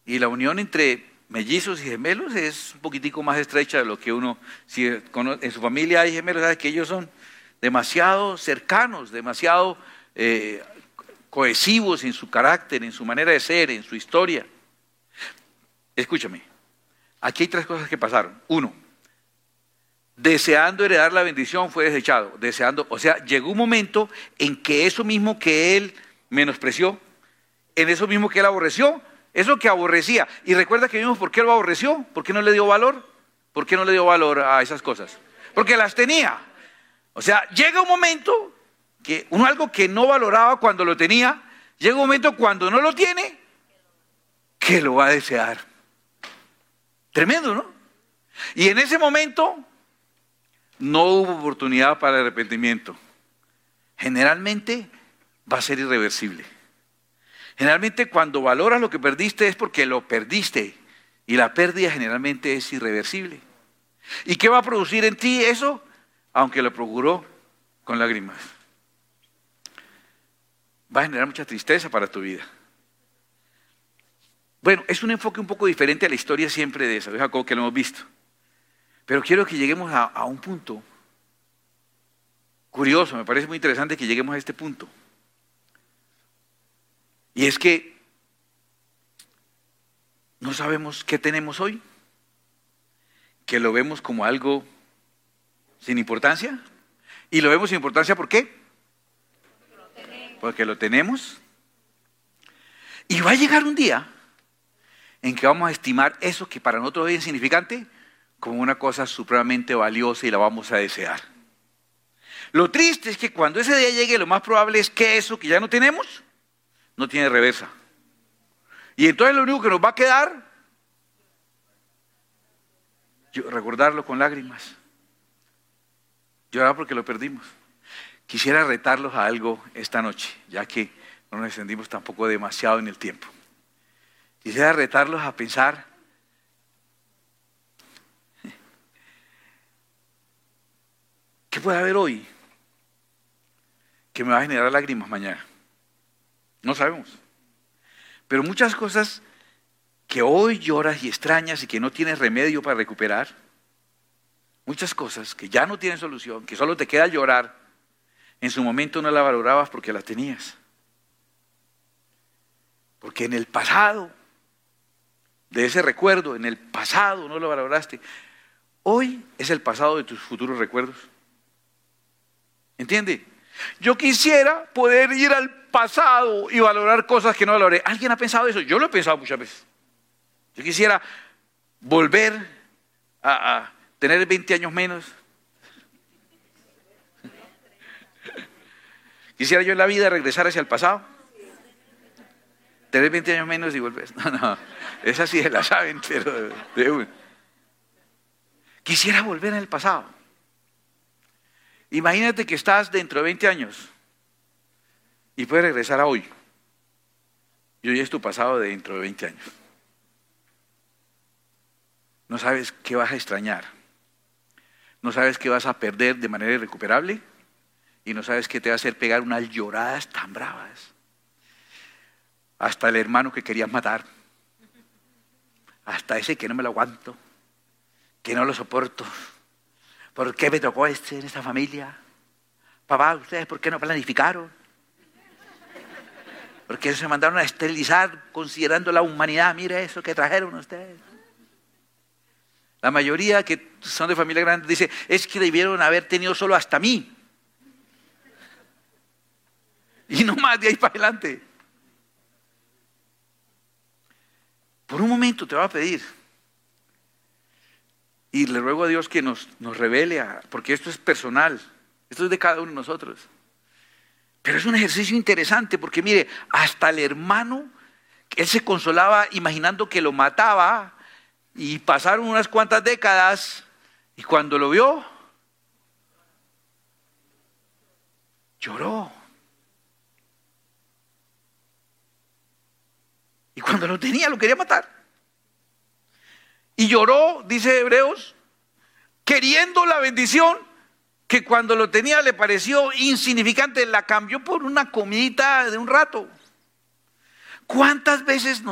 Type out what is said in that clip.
Y la unión entre mellizos y gemelos es un poquitico más estrecha de lo que uno, si en su familia hay gemelos, sabe que ellos son demasiado cercanos, demasiado cohesivos en su carácter, en su manera de ser, en su historia. Escúchame, aquí hay 3 cosas que pasaron. 1, deseando heredar la bendición fue desechado, o sea, llegó un momento en que eso mismo que él menospreció, en eso mismo que él aborreció, eso que aborrecía, y recuerda que vimos por qué lo aborreció, por qué no le dio valor, por qué no le dio valor a esas cosas, porque las tenía. O sea, llega un momento que uno algo que no valoraba cuando lo tenía, llega un momento cuando no lo tiene, que lo va a desear. Tremendo, ¿no? Y en ese momento no hubo oportunidad para el arrepentimiento. Generalmente va a ser irreversible. Generalmente cuando valoras lo que perdiste es porque lo perdiste. Y la pérdida generalmente es irreversible. ¿Y qué va a producir en ti eso? Aunque lo procuró con lágrimas. Va a generar mucha tristeza para tu vida. Bueno, es un enfoque un poco diferente a la historia siempre de Esaú y Jacob que lo hemos visto. Pero quiero que lleguemos a un punto curioso, me parece muy interesante que lleguemos a este punto. Y es que no sabemos qué tenemos hoy, que lo vemos como algo sin importancia. Y lo vemos sin importancia, ¿por qué? Porque lo tenemos. Y va a llegar un día en que vamos a estimar eso que para nosotros es insignificante como una cosa supremamente valiosa y la vamos a desear. Lo triste es que cuando ese día llegue, lo más probable es que eso que ya no tenemos, no tiene reversa. Y entonces lo único que nos va a quedar, recordarlo con lágrimas. Llorar porque lo perdimos. Quisiera retarlos a algo esta noche, ya que no nos extendimos tampoco demasiado en el tiempo. Quisiera retarlos a pensar ¿qué puede haber hoy que me va a generar lágrimas mañana? No sabemos. Pero muchas cosas que hoy lloras y extrañas y que no tienes remedio para recuperar, muchas cosas que ya no tienen solución, que solo te queda llorar, en su momento no las valorabas porque las tenías. Porque en el pasado, de ese recuerdo, en el pasado no lo valoraste. Hoy es el pasado de tus futuros recuerdos. ¿Entiende? Yo quisiera poder ir al pasado y valorar cosas que no valoré. ¿Alguien ha pensado eso? Yo lo he pensado muchas veces. Yo quisiera volver a tener 20 años menos. Quisiera yo en la vida regresar hacia el pasado. Tener 20 años menos y volver. No, esas sí se la saben, pero de uno. Quisiera volver al pasado. Imagínate que estás dentro de 20 años y puedes regresar a hoy. Y hoy es tu pasado de dentro de 20 años. No sabes qué vas a extrañar. No sabes qué vas a perder de manera irrecuperable. Y no sabes qué te va a hacer pegar unas lloradas tan bravas. Hasta el hermano que querías matar. Hasta ese que no me lo aguanto. Que no lo soporto. ¿Por qué me tocó en esta familia? Papá, ¿ustedes por qué no planificaron? ¿Por qué se mandaron a esterilizar considerando la humanidad? Mire eso que trajeron ustedes. La mayoría que son de familia grande dice, es que debieron haber tenido solo hasta mí. Y no más de ahí para adelante. Por un momento te va a pedir. Y le ruego a Dios que nos revele, porque esto es personal, esto es de cada uno de nosotros. Pero es un ejercicio interesante, porque mire, hasta el hermano, él se consolaba imaginando que lo mataba, y pasaron unas cuantas décadas, y cuando lo vio, lloró. Y cuando lo tenía, lo quería matar. Y lloró, dice Hebreos, queriendo la bendición que cuando lo tenía le pareció insignificante, la cambió por una comidita de un rato. ¿Cuántas veces